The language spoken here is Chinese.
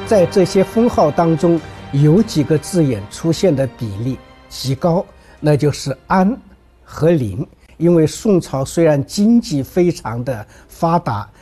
在这些封号当中，有几个字眼出现的比例极高，那就是安和林。因为宋朝虽然经济非常的发达，